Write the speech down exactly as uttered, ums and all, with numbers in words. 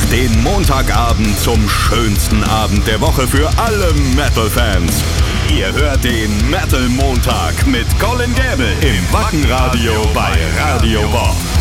den Montagabend zum schönsten Abend der Woche für alle Metal-Fans. Ihr hört den Metal Montag mit Colin Gäbel im Wackenradio bei Radio Bob.